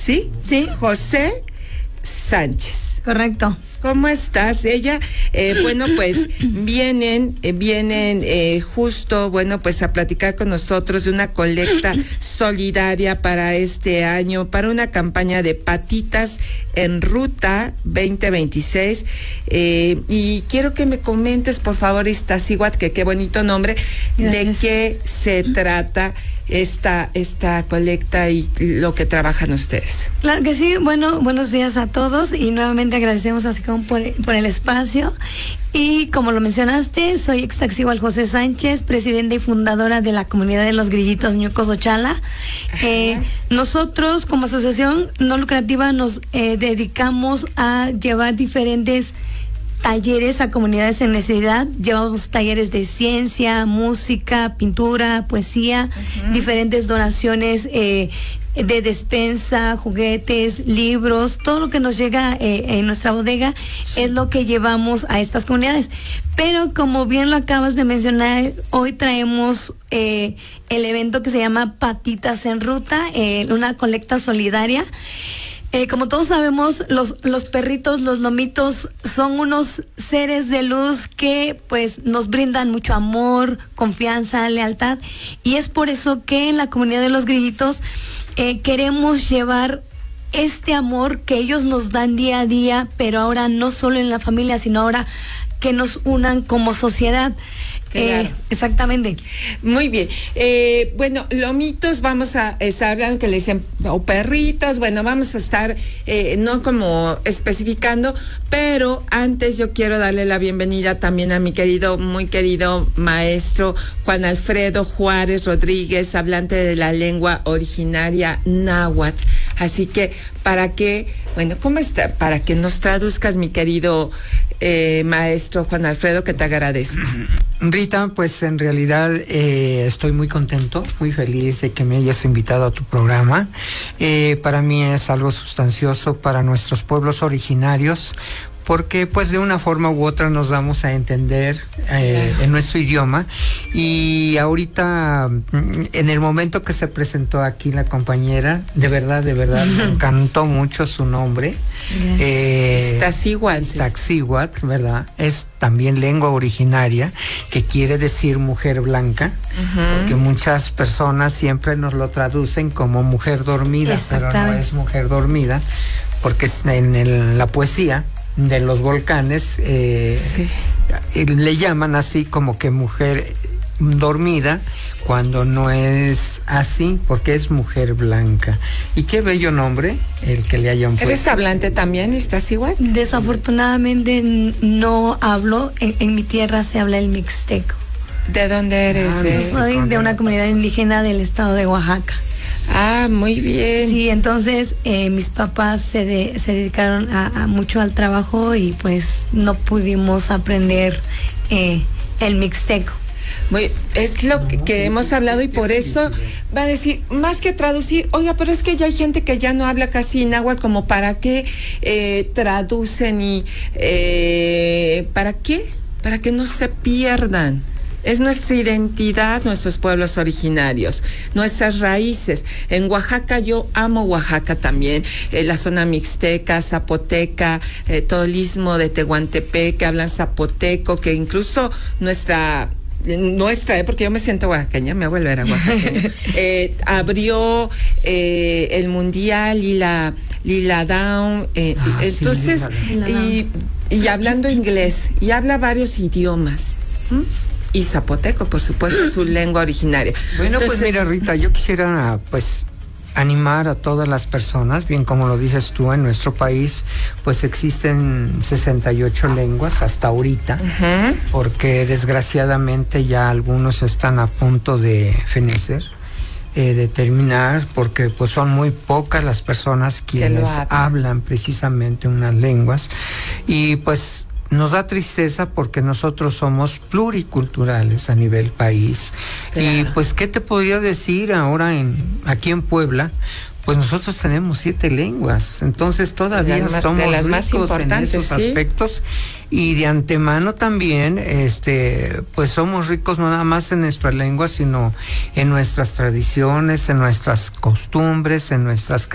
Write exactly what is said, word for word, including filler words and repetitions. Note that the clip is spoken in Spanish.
¿sí? Sí. José Sánchez. Correcto. ¿Cómo estás? Ella, eh, bueno, pues vienen, eh, vienen eh, justo, bueno, pues a platicar con nosotros de una colecta solidaria para este año, para una campaña de Patitas en Ruta veinte veintiséis. Eh, y quiero que me comentes, por favor, Iztaccíhuatl, que qué bonito nombre, Gracias. de qué se trata esta esta colecta y lo que trabajan ustedes. Claro que sí. Bueno, buenos días a todos y nuevamente agradecemos así como por, por el espacio. Y como lo mencionaste, soy Iztaccíhuatl José Sánchez, presidenta y fundadora de la comunidad de los grillitos Ñucos Ochala. Eh, nosotros como asociación no lucrativa nos eh, dedicamos a llevar diferentes talleres a comunidades en necesidad. Llevamos talleres de ciencia, música, pintura, poesía, uh-huh. diferentes donaciones eh, de despensa, juguetes, libros, todo lo que nos llega eh, en nuestra bodega sí. es lo que llevamos a estas comunidades. Pero como bien lo acabas de mencionar, hoy traemos eh, el evento que se llama Patitas en Ruta, eh, una colecta solidaria. Eh, como todos sabemos, los, los perritos, los lomitos, son unos seres de luz que pues nos brindan mucho amor, confianza, lealtad, y es por eso que en la comunidad de los grillitos eh, queremos llevar este amor que ellos nos dan día a día, pero ahora no solo en la familia, sino ahora que nos unan como sociedad. Claro. Eh, exactamente. Muy bien. Eh, bueno, lomitos, vamos a estar hablando que le dicen, o perritos, bueno, vamos a estar eh, no como especificando, pero antes yo quiero darle la bienvenida también a mi querido, muy querido maestro Juan Alfredo Juárez Rodríguez, hablante de la lengua originaria náhuatl. Así que, para que, bueno, ¿cómo está? Para que nos traduzcas, mi querido eh, maestro Juan Alfredo, que te agradezco. Rita, pues en realidad eh, estoy muy contento, muy feliz de que me hayas invitado a tu programa. Eh, para mí es algo sustancioso para nuestros pueblos originarios, porque pues de una forma u otra nos damos a entender eh, en nuestro idioma. Y ahorita, en el momento que se presentó aquí la compañera, de verdad, de verdad, me encantó mucho su nombre. Eh, Iztaccíhuatl. Iztaccíhuatl, ¿verdad? Es también lengua originaria, que quiere decir mujer blanca, uh-huh. porque muchas personas siempre nos lo traducen como mujer dormida, pero no es mujer dormida, porque en el, la poesía de los volcanes eh, sí. le llaman así como que mujer dormida, cuando no es así, porque es mujer blanca. Y qué bello nombre el que le hayan puesto. ¿Eres hablante también, Iztaccíhuatl? Desafortunadamente no hablo, en, en mi tierra se habla el mixteco. ¿De dónde eres? Ah, eh? Yo soy de una comunidad indígena del estado de Oaxaca. Ah, muy bien. Sí, entonces eh, mis papás se, de, se dedicaron a, a mucho al trabajo y pues no pudimos aprender eh, el mixteco. Muy, es lo que, que hemos hablado y por eso va a decir, más que traducir, oiga, pero es que ya hay gente que ya no habla casi náhuatl, como para qué eh, traducen y eh, para qué, para que no se pierdan. Es nuestra identidad, nuestros pueblos originarios, nuestras raíces. En Oaxaca, yo amo Oaxaca también, eh, la zona mixteca, zapoteca, eh, todo el istmo de Tehuantepec, que hablan zapoteco, que incluso nuestra... nuestra, eh, porque yo me siento oaxaqueña, mi abuelo era oaxaqueño, eh, abrió eh, el mundial y la Lila Down, eh, ah, entonces, sí, Lila Down. y, y hablando inglés, y habla varios idiomas. ¿Mm? Y zapoteco, por supuesto, su lengua originaria. Bueno, entonces, pues mira, Rita, yo quisiera, pues, animar a todas las personas, bien como lo dices tú, en nuestro país pues existen sesenta y ocho lenguas hasta ahorita, uh-huh. porque desgraciadamente ya algunos están a punto de fenecer, eh, de terminar, porque pues son muy pocas las personas quienes hablan precisamente unas lenguas, y pues nos da tristeza porque nosotros somos pluriculturales a nivel país. Claro. Y pues, ¿qué te podría decir ahora en aquí en Puebla? Pues nosotros tenemos siete lenguas, entonces todavía las somos de las ricos en esos ¿sí? aspectos, y de antemano también, este, pues somos ricos no nada más en nuestra lengua, sino en nuestras tradiciones, en nuestras costumbres, en nuestras